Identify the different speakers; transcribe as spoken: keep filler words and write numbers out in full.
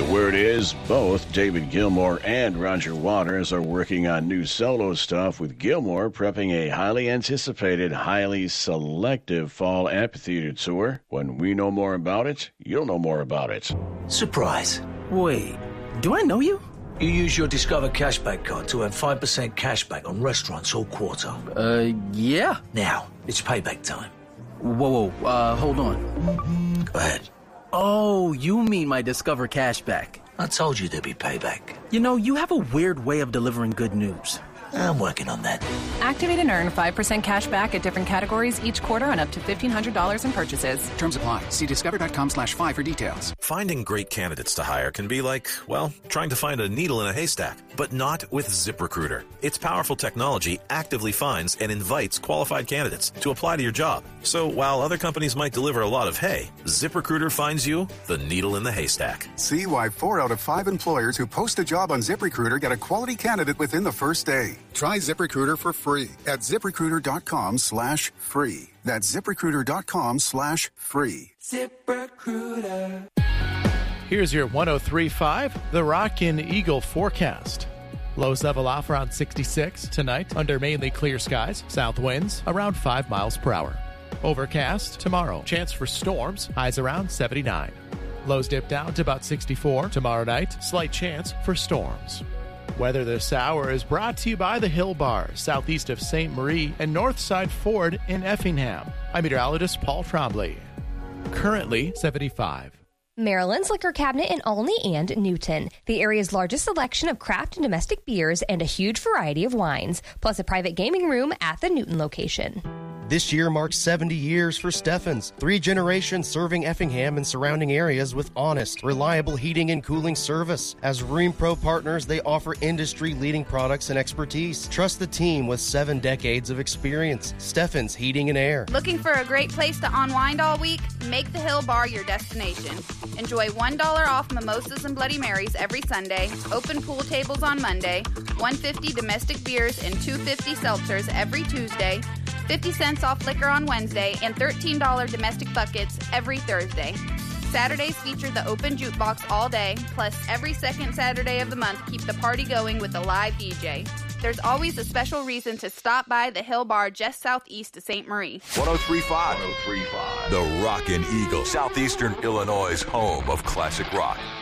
Speaker 1: The word is both David Gilmour and Roger Waters are working on new solo stuff, with Gilmour prepping a highly anticipated, highly selective fall amphitheater tour. When we know more about it, you'll know more about it.
Speaker 2: Surprise.
Speaker 3: Wait, do I know you?
Speaker 2: You use your Discover Cashback card to earn five percent cashback on restaurants all quarter.
Speaker 3: Uh, yeah.
Speaker 2: Now, it's payback time.
Speaker 3: Whoa, whoa, uh, hold on.
Speaker 2: Go ahead.
Speaker 3: Oh, you mean my Discover Cashback.
Speaker 2: I told you there'd be payback.
Speaker 3: You know, you have a weird way of delivering good news.
Speaker 2: I'm working on that.
Speaker 4: Activate and earn five percent cash back at different categories each quarter on up to fifteen hundred dollars in purchases.
Speaker 5: Terms apply. See discover.com slash five for details.
Speaker 6: Finding great candidates to hire can be like, well, trying to find a needle in a haystack, but not with ZipRecruiter. Its powerful technology actively finds and invites qualified candidates to apply to your job. So while other companies might deliver a lot of hay, ZipRecruiter finds you the needle in the haystack.
Speaker 7: See why four out of five employers who post a job on ZipRecruiter get a quality candidate within the first day. Try ZipRecruiter for free at ZipRecruiter.com slash free. That's ZipRecruiter.com slash free.
Speaker 8: ZipRecruiter. Here's your one oh three point five, The Rockin' Eagle forecast. Lows level off around sixty-six tonight under mainly clear skies. South winds around five miles per hour. Overcast tomorrow. Chance for storms. Highs around seventy-nine. Lows dip down to about sixty-four. Tomorrow night, slight chance for storms. Weather this hour is brought to you by the Hill Bar, southeast of Saint Marie, and Northside Ford in Effingham. I'm meteorologist Paul Trombley. Currently seventy-five.
Speaker 9: Maryland's Liquor Cabinet in Olney and Newton. The area's largest selection of craft and domestic beers and a huge variety of wines, plus a private gaming room at the Newton location.
Speaker 10: This year marks seventy years for Steffens, three generations serving Effingham and surrounding areas with honest, reliable heating and cooling service. As Rheem Pro partners, they offer industry-leading products and expertise. Trust the team with seven decades of experience. Steffens Heating and Air.
Speaker 11: Looking for a great place to unwind all week? Make the Hill Bar your destination. Enjoy one dollar off mimosas and Bloody Marys every Sunday, open pool tables on Monday, one dollar fifty domestic beers and two dollars fifty seltzers every Tuesday, fifty cents off liquor on Wednesday, and thirteen dollars domestic buckets every Thursday. Saturdays feature the open jukebox all day, plus every second Saturday of the month keep the party going with a live D J. There's always a special reason to stop by the Hill Bar just southeast of Saint Marie.
Speaker 12: one oh three point five. one oh three point five. The Rockin' Eagle, southeastern Illinois' home of classic rock.